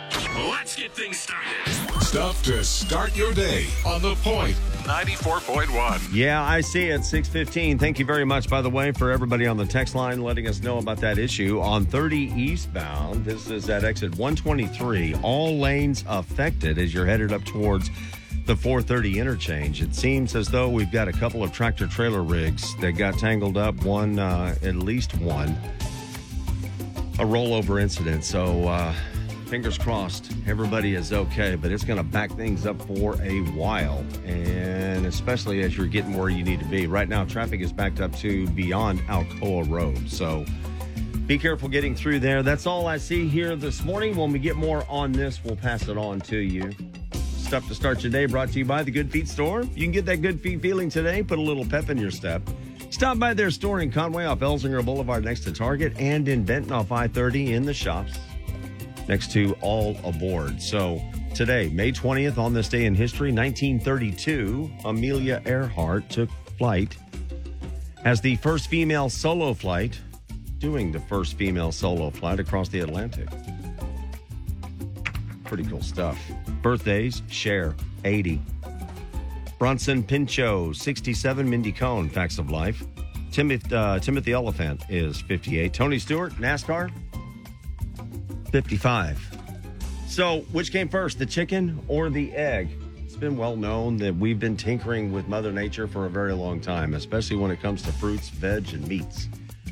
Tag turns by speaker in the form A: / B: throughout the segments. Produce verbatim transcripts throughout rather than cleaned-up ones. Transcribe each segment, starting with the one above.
A: Let's get things started.
B: Stuff to start your day on The Point.
A: ninety-four point one.
C: Yeah, I see it. six fifteen. Thank you very much, by the way, for everybody on the text line letting us know about that issue. On thirty eastbound, this is at exit one twenty-three. All lanes affected as you're headed up towards the four thirty interchange. It seems as though we've got a couple of tractor-trailer rigs that got tangled up. One, uh, at least one, a rollover incident. So, uh, fingers crossed, everybody is okay, but it's going to back things up for a while, and especially as you're getting where you need to be. Right now, traffic is backed up to beyond Alcoa Road, so be careful getting through there. That's all I see here this morning. When we get more on this, we'll pass it on to you. Stuff to start your day brought to you by the Good Feet Store. You can get that good feet feeling today, put a little pep in your step. Stop by their store in Conway off Elsinger Boulevard next to Target, and in Benton off I thirty in the shops next to All Aboard. So today, May twentieth, on this day in history, nineteen thirty-two, Amelia Earhart took flight as the first female solo flight, doing the first female solo flight across the Atlantic. Pretty cool stuff. Birthdays, Cher, eighty. Bronson Pinchot, sixty-seven. Mindy Cohn, Facts of Life. Timothy, uh, Timothy Oliphant is fifty-eight. Tony Stewart, NASCAR, fifty-five. So, which came first, the chicken or the egg? It's been well known that we've been tinkering with Mother Nature for a very long time, especially when it comes to fruits, veg, and meats,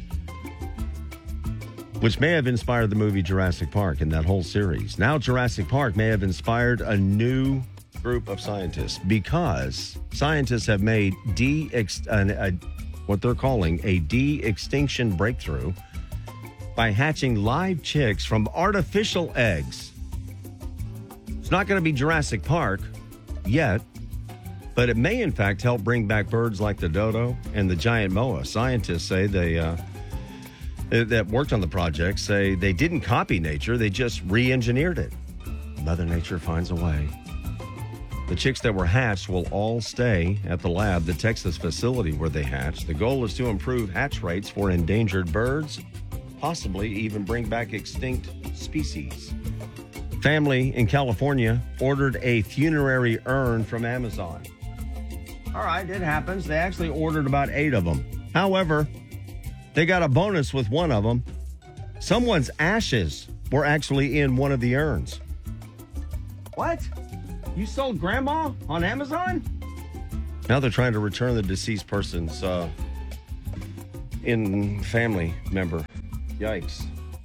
C: which may have inspired the movie Jurassic Park and that whole series. Now, Jurassic Park may have inspired a new group of scientists, because scientists have made de an, a, what they're calling a de-extinction breakthrough by hatching live chicks from artificial eggs. It's not going to be Jurassic Park yet, but it may in fact help bring back birds like the dodo and the giant moa. Scientists say they uh, that worked on the project say they didn't copy nature, they just re-engineered it. Mother Nature finds a way. The chicks that were hatched will all stay at the lab, the Texas facility where they hatched. The goal is to improve hatch rates for endangered birds, possibly even bring back extinct species. Family in California ordered a funerary urn from Amazon. All right, it happens. They actually ordered about eight of them. However, they got a bonus with one of them. Someone's ashes were actually in one of the urns. What? You sold grandma on Amazon? Now they're trying to return the deceased person's uh, in family member. Yikes.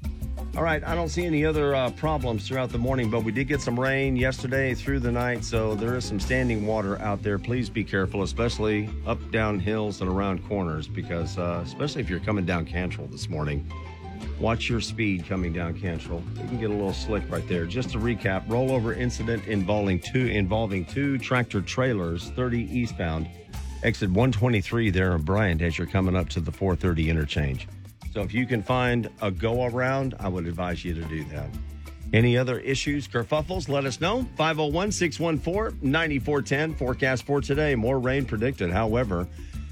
C: All right, I don't see any other uh, problems throughout the morning, but we did get some rain yesterday through the night, so there is some standing water out there. Please be careful, especially up, down hills and around corners, because uh, especially if you're coming down Cantrell this morning, watch your speed coming down Cantrell. You can get a little slick right there. Just to recap, rollover incident involving two, involving two tractor trailers, thirty eastbound, exit one twenty-three there in Bryant as you're coming up to the four thirty interchange. So if you can find a go-around, I would advise you to do that. Any other issues, kerfuffles, let us know. five oh one, six one four, nine four one zero. Forecast for today, more rain predicted. However,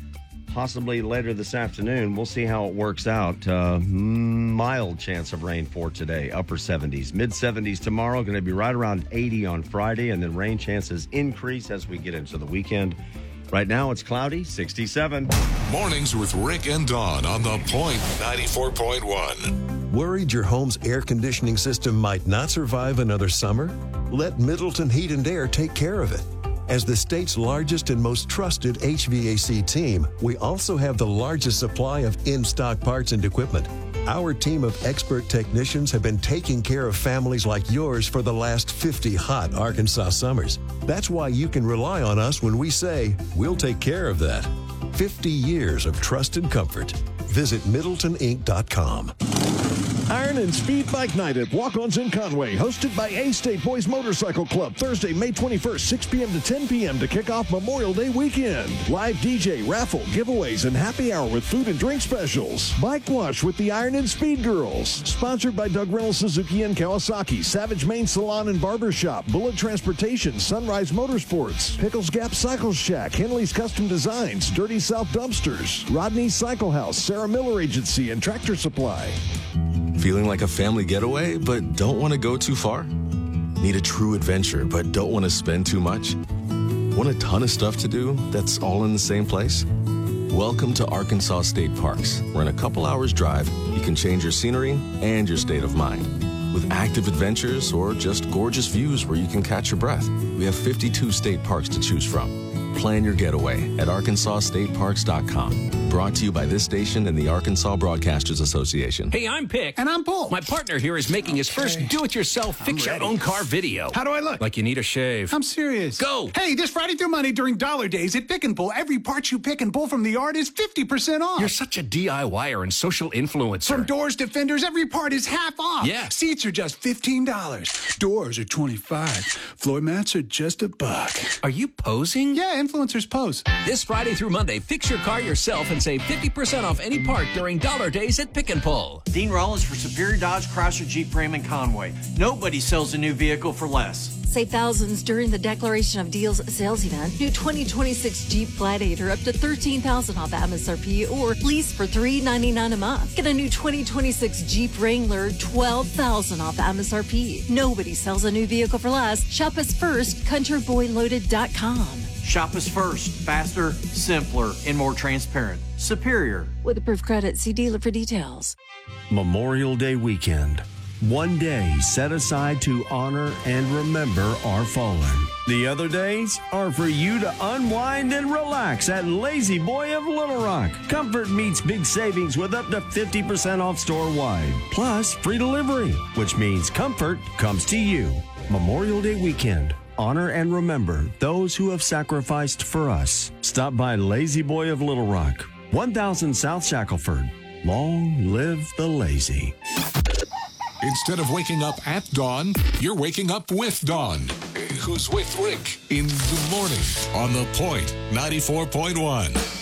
C: possibly later this afternoon, we'll see how it works out. Uh, mild chance of rain for today, upper seventies. Mid seventies tomorrow, going to be right around eighty on Friday, and then rain chances increase as we get into the weekend. Right now, it's cloudy, sixty-seven.
B: Mornings with Rick and Dawn on The Point, ninety-four point one.
D: Worried your home's air conditioning system might not survive another summer? Let Middleton Heat and Air take care of it. As the state's largest and most trusted H V A C team, we also have the largest supply of in-stock parts and equipment. Our team of expert technicians have been taking care of families like yours for the last fifty hot Arkansas summers. That's why you can rely on us when we say, we'll take care of that. fifty years of trusted comfort. Visit Middleton Inc dot com.
E: Iron and Speed Bike Night at Walk-Ons in Conway, hosted by A-State Boys Motorcycle Club, Thursday, May twenty-first, six p.m. to ten p.m. to kick off Memorial Day weekend. Live D J, raffle, giveaways, and happy hour with food and drink specials. Bike wash with the Iron and Speed Girls. Sponsored by Doug Reynolds Suzuki and Kawasaki, Savage Main Salon and Barbershop, Bullet Transportation, Sunrise Motorsports, Pickles Gap Cycle Shack, Henley's Custom Designs, Dirty South Dumpsters, Rodney's Cycle House, Sarah Miller Agency, and Tractor Supply.
F: Feeling like a family getaway, but don't want to go too far? Need a true adventure but don't want to spend too much? Want a ton of stuff to do that's all in the same place? Welcome to Arkansas State Parks, where in a couple hours drive, you can change your scenery and your state of mind. With active adventures or just gorgeous views where you can catch your breath, we have fifty-two state parks to choose from. Plan your getaway at arkansas state parks dot com. Brought to you by this station and the Arkansas Broadcasters Association.
A: Hey, I'm Pick.
G: And I'm Paul.
A: My partner here is making his first do-it-yourself fix-your-own-car video.
G: How do I look?
A: Like you need a shave.
G: I'm serious.
A: Go!
G: Hey, this Friday through Monday during Dollar Days at Pick and Pull, every part you pick and pull from the yard is fifty percent off.
A: You're such a DIYer and social influencer.
G: From doors to fenders, every part is half off.
A: Yeah.
G: Seats are just fifteen dollars. Doors are twenty-five dollars. Floor mats are just a buck.
A: Are you posing?
G: Yeah, influencers pose.
A: This Friday through Monday, fix your car yourself and save fifty percent off any part during Dollar Days at Pick and Pull.
H: Dean Rollins for Superior Dodge, Chrysler, Jeep, Ram, and Conway. Nobody sells a new vehicle for less.
I: Save thousands during the Declaration of Deals sales event. New twenty twenty-six Jeep Gladiator up to thirteen thousand dollars off M S R P or lease for three ninety-nine a month. Get a new twenty twenty-six Jeep Wrangler twelve thousand dollars off M S R P. Nobody sells a new vehicle for less. Shop us first, country boy loaded dot com.
H: Shop us first. Faster, simpler, and more transparent. Superior.
I: With approved credit, see dealer for details.
C: Memorial Day weekend. One day set aside to honor and remember our fallen. The other days are for you to unwind and relax at Lazy Boy of Little Rock. Comfort meets big savings with up to fifty percent off store-wide. Plus free delivery, which means comfort comes to you. Memorial Day weekend. Honor and remember those who have sacrificed for us. Stop by Lazy Boy of Little Rock, one thousand South Shackelford. Long live the lazy.
B: Instead of waking up at dawn, you're waking up with Dawn. Who's with Rick in the morning on The Point ninety-four point one.